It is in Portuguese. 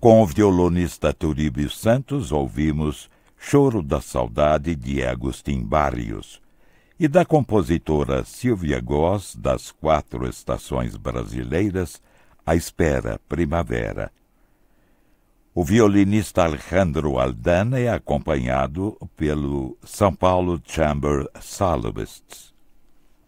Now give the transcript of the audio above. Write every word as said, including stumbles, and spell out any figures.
Com o violonista Turíbio Santos, ouvimos Choro da Saudade, de Agustin Barrios, e da compositora Silvia Goss, das Quatro Estações Brasileiras, A Espera, Primavera. O violinista Alejandro Aldana é acompanhado pelo São Paulo Chamber Soloists.